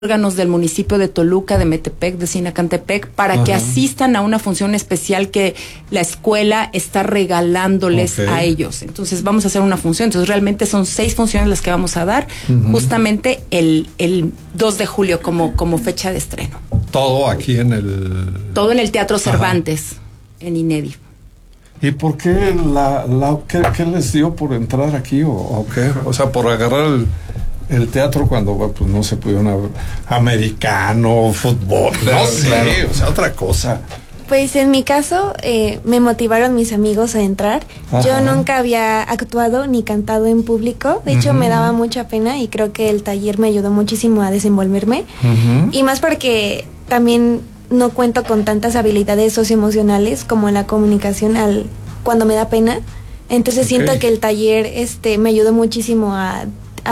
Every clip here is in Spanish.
órganos del municipio de Toluca, de Metepec, de Sinacantepec, para que asistan a una función especial que la escuela está regalándoles a ellos. Entonces vamos a hacer una función. Entonces realmente son 6 funciones las que vamos a dar, justamente el 2 de julio como fecha de estreno. Todo aquí en el... Todo en el Teatro Cervantes, en INEDI. ¿Y por qué qué les dio por entrar aquí o qué? O sea, por agarrar el teatro cuando pues no se pudieron americano, fútbol, no sé, claro. O sea, otra cosa. Pues en mi caso me motivaron mis amigos a entrar. Yo nunca había actuado ni cantado en público. De hecho, me daba mucha pena y creo que el taller me ayudó muchísimo a desenvolverme. Y más porque también no cuento con tantas habilidades socioemocionales como en la comunicación cuando me da pena. Entonces siento que el taller me ayudó muchísimo a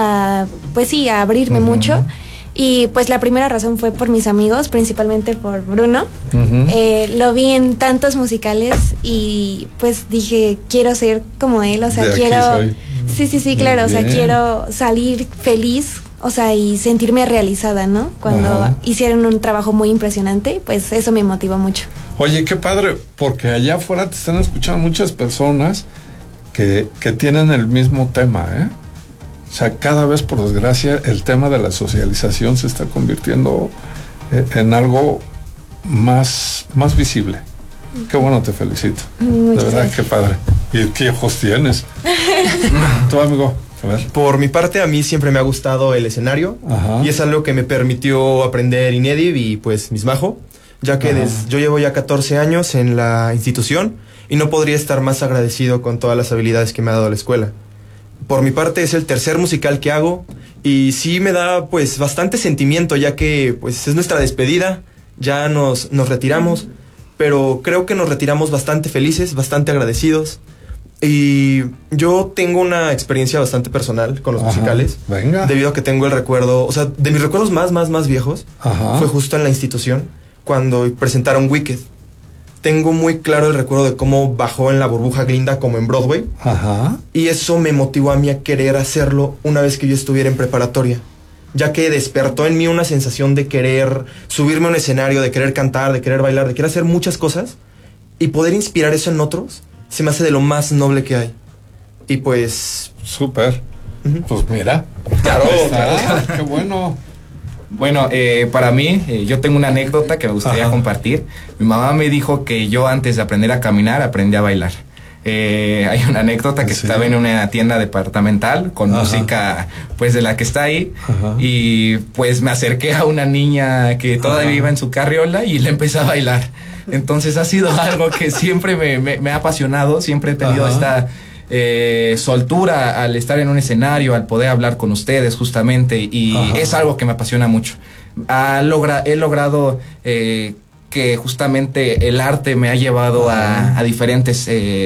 abrirme mucho. Y pues la primera razón fue por mis amigos, principalmente por Bruno. Lo vi en tantos musicales y pues dije, quiero ser como él, o sea, quiero... Sí, claro, o sea, quiero salir feliz, o sea, y sentirme realizada, ¿no? Cuando hicieron un trabajo muy impresionante, pues eso me motivó mucho. Oye, qué padre, porque allá afuera te están escuchando muchas personas que tienen el mismo tema, ¿eh? O sea, cada vez, por desgracia, el tema de la socialización se está convirtiendo en algo más visible. Qué bueno, te felicito. Muchas de verdad, gracias. qué padre. ¿Y qué ojos tienes? Tu amigo, a ver. Por mi parte, a mí siempre me ha gustado el escenario. Y es algo que me permitió aprender INEDI y pues Mismajo, ya que yo llevo ya 14 años en la institución y no podría estar más agradecido con todas las habilidades que me ha dado la escuela. Por mi parte es el tercer musical que hago y sí me da pues bastante sentimiento, ya que pues es nuestra despedida, ya nos retiramos, pero creo que nos retiramos bastante felices, bastante agradecidos. Y yo tengo una experiencia bastante personal con los musicales. Venga. Debido a que tengo el recuerdo, o sea, de mis recuerdos más viejos, fue justo en la institución cuando presentaron Wicked. Tengo muy claro el recuerdo de cómo bajó en la burbuja Glinda como en Broadway. Y eso me motivó a mí a querer hacerlo una vez que yo estuviera en preparatoria, ya que despertó en mí una sensación de querer subirme a un escenario, de querer cantar, de querer bailar, de querer hacer muchas cosas y poder inspirar eso en otros. Se me hace de lo más noble que hay. Y pues... Súper. Pues mira. Claro. Qué bueno. Bueno, para mí, yo tengo una anécdota que me gustaría compartir. Mi mamá me dijo que yo antes de aprender a caminar, aprendí a bailar. Hay una anécdota que estaba en una tienda departamental con música pues de la que está ahí y pues me acerqué a una niña que todavía iba en su carriola y le empecé a bailar. Entonces ha sido algo que siempre me ha apasionado, siempre he tenido esta soltura al estar en un escenario, al poder hablar con ustedes justamente y es algo que me apasiona mucho. He logrado que justamente el arte me ha llevado a diferentes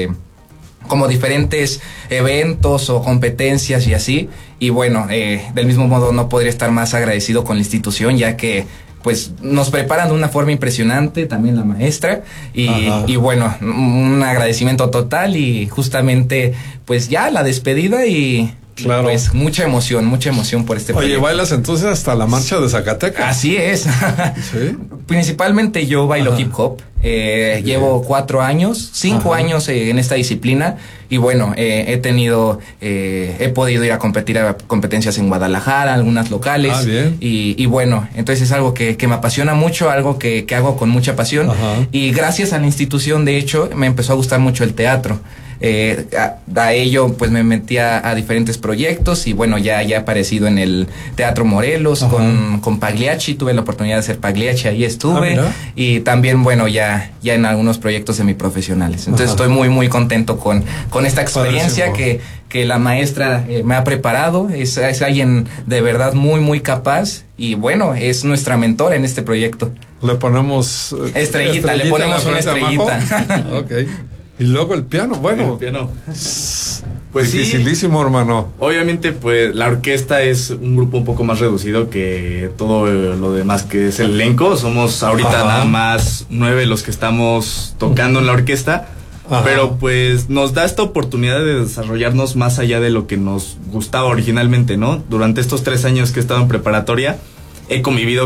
diferentes eventos o competencias y así, y bueno, del mismo modo no podría estar más agradecido con la institución, ya que pues nos preparan de una forma impresionante, también la maestra, y bueno, un agradecimiento total y justamente pues ya la despedida y claro, pues mucha emoción por este proyecto. Oye, ¿bailas entonces hasta la marcha de Zacatecas? Así es. ¿Sí? Principalmente yo bailo hip hop. Llevo 4 años, 5 años en esta disciplina y bueno, he podido ir a competir a competencias en Guadalajara, algunas locales. Y bueno, entonces es algo que me apasiona mucho, algo que hago con mucha pasión y gracias a la institución, de hecho, me empezó a gustar mucho el teatro. A ello pues me metí a diferentes proyectos y bueno, ya he aparecido en el Teatro Morelos con Pagliacci, tuve la oportunidad de hacer Pagliacci, ahí estuve y también bueno, ya en algunos proyectos semiprofesionales. Entonces estoy muy contento con esta experiencia que la maestra me ha preparado, es alguien de verdad muy capaz y bueno, es nuestra mentora en este proyecto. Le ponemos estrellita, le ponemos una estrellita. Y luego el piano, bueno. El piano. Pues dificilísimo, hermano. Obviamente, pues la orquesta es un grupo un poco más reducido que todo lo demás que es el elenco. Somos ahorita nada más 9 los que estamos tocando en la orquesta. Pero pues nos da esta oportunidad de desarrollarnos más allá de lo que nos gustaba originalmente, ¿no? Durante estos 3 años que he estado en preparatoria, he convivido